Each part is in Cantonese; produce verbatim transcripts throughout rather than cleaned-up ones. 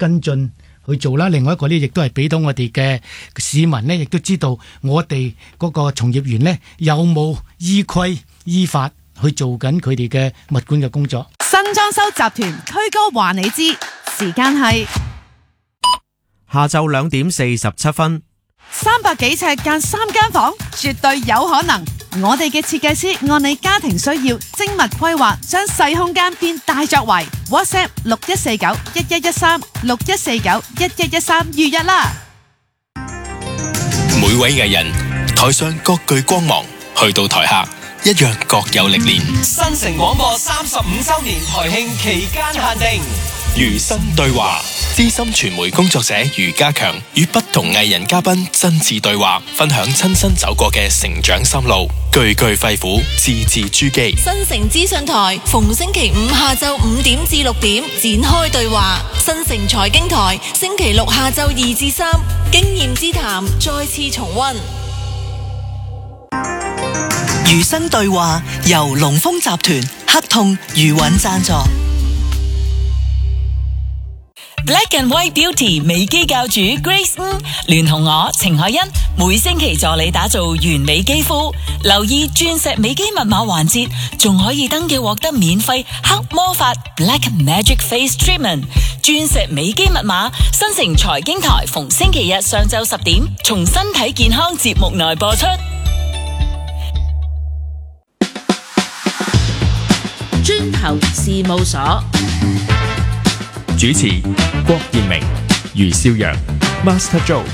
跟進去做啦。另外一個呢，亦都係俾到我哋嘅市民呢，亦都知道我哋嗰個從業員呢，有冇依規依法去做緊佢哋嘅物管嘅工作。 新裝修集團區哥話你知，時間係下晝兩點四十七分。 三百幾尺間三間房，絕對有可能。我哋嘅設計師按你家庭需要精密規劃，將細空間變大作為。WhatsApp 六一四九一一一三六一四九一一一三預約啦。 每位藝人台上各具光芒，去到台下一樣各有歷練。 新城廣播三十五周年台慶期間限定， 餘生對話，資深傳媒工作者余家強與不同藝人嘉賓真摯對話，分享親身走過嘅成長心路，句句肺腑，字字珠璣。 新城資訊台逢星期五下晝五點至六點展開對話，新城財經台星期六下晝二至三經驗之談再次重溫。 餘生對話由龍豐集團、黑痛、余韻贊助。 Black and White Beauty 美肌教主 Grace 吳聯同我程海欣每星期助你打造完美肌膚，留意鑽石美肌密碼環節，仲可以登記獲得免費黑魔法 Black Magic Face Treatment。鑽石美肌密碼，新城財經台逢星期日上晝十點從身體健康節目內播出。 磚頭事務所主持郭建明、余少陽、Master Joe。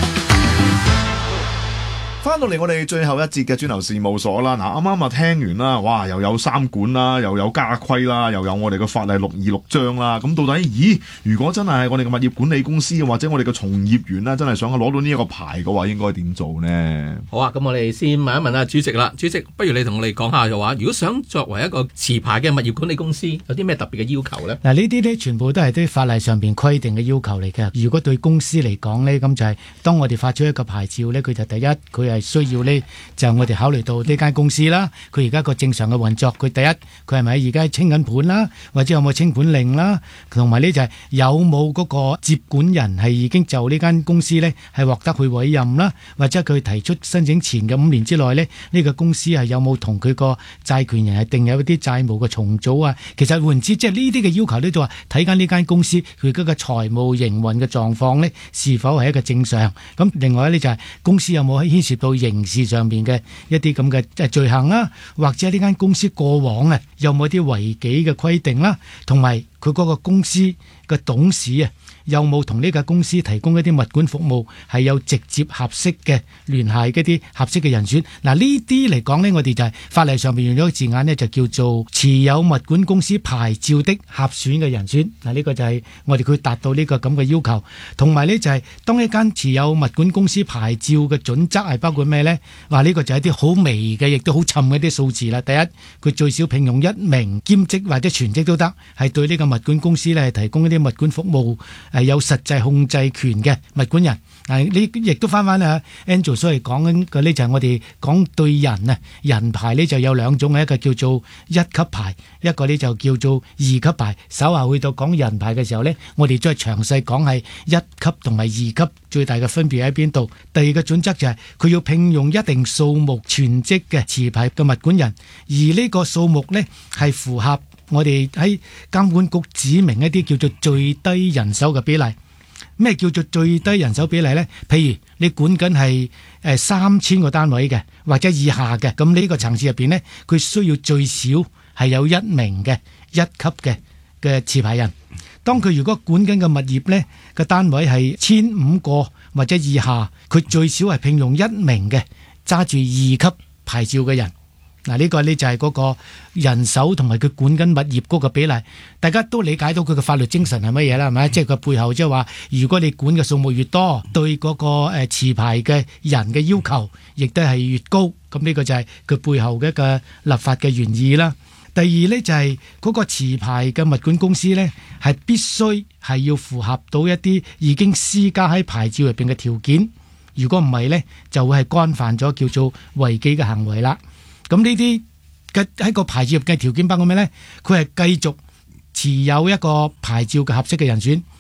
翻到嚟我哋最後一節嘅磚頭事務所啦，嗱啱啱啊聽完啦，哇又有三管啦，又有家規啦，又有我哋嘅法例六二六章啦，咁到底咦？如果真係我哋嘅物業管理公司或者我哋嘅從業員啦，真係想攞到呢一個牌嘅話，應該點做呢？ 好啊，咁我哋先問一問啊主席啦，主席不如你同我哋講下嘅話，如果想作為一個持牌嘅物業管理公司，有啲咩特別嘅要求呢？ 嗱呢啲呢全部都係啲法例上邊規定嘅要求嚟嘅。如果對公司嚟講呢，咁就係當我哋發出一個牌照呢，佢就第一佢係需要呢，就我哋考慮到呢間公司啦，佢而家個正常嘅運作，佢第一佢係咪而家清緊盤啦，或者有冇清盤令啦，同埋呢就係有冇嗰個接管人係已經就呢間公司呢係獲得佢委任啦，或者佢提出申請前嘅五年之內呢，呢個公司係有冇同佢個債權人係定有一啲債務嘅重組啊？其實換言之，即係呢啲嘅要求呢，都話睇緊呢間公司佢嗰個財務營運嘅狀況呢，是否係一個正常？咁另外呢，就係公司有冇牽涉到刑事上面嘅一啲咁嘅罪行啦，或者呢間公司過往啊有冇啲違紀嘅規定啦，同埋佢嗰個公司嘅董事啊有冇同呢個公司提供一啲物管服務係有直接合適嘅聯繫嗰啲合適嘅人選。嗱呢啲嚟講呢，我哋就係法例上面用咗個字眼呢，就叫做持有物管公司牌照的合選嘅人選。嗱呢個就係我哋佢達到呢個咁嘅要求，同埋呢就係當一間持有物管公司牌照嘅準則係包括咩呢？話呢個就係一啲好微嘅，亦都好沉嘅啲數字啦。第一，佢最少聘用一名兼職或者全職都得，係對呢個物管公司呢係提供一啲物管服務。係有實際控制權嘅物管人，嗱呢亦都翻翻啊 Angel 所謂講緊嘅呢就係我哋講對人啊，人牌呢就有兩種，一個叫做一級牌，一個呢就叫做二級牌。稍後去到講人牌嘅時候呢，我哋再詳細講係一級同埋二級最大嘅分別喺邊度。第二個準則就係佢要聘用一定數目全職嘅持牌嘅物管人，而呢個數目呢係符合我哋喺監管局指明一啲叫做最低人手嘅比例。咩叫做最低人手比例呢？譬如你管緊係誒三千個單位嘅或者以下嘅，咁呢個層次入邊呢，佢需要最少係有一名嘅一級嘅嘅持牌人。當佢如果管緊嘅物業呢個單位係千五個或者以下，佢最少係聘用一名嘅揸住二級牌照嘅人。嗱，呢個呢就係嗰個人手同埋佢管緊物業嗰個比例，大家都理解到佢嘅法律精神係乜嘢啦，係咪？即係佢背後即係話，如果你管嘅數目越多，對嗰個誒持牌嘅人嘅要求亦都係越高，咁呢個就係佢背後嘅一個立法嘅原意啦。第二呢，就係嗰個持牌嘅物管公司呢，係必須係要符合到一啲已經施加喺牌照入邊嘅條件，如果唔係呢，就會係干犯咗叫做違紀嘅行為啦。咁呢啲嘅喺個牌照入嘅條件包括咩呢？佢係繼續持有一個牌照嘅合適嘅人選，